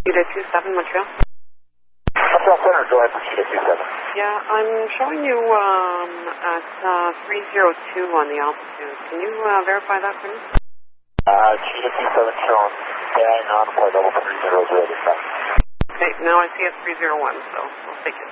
Cheetah 27, Montreal. Montreal Center, go ahead for Cheetah 27. Yeah, I'm showing you at 302 on the altitude. Can you verify that for me? Cheetah 27 shown, and on flight level 300 this time. Okay, now I see it's 301, so we'll take it.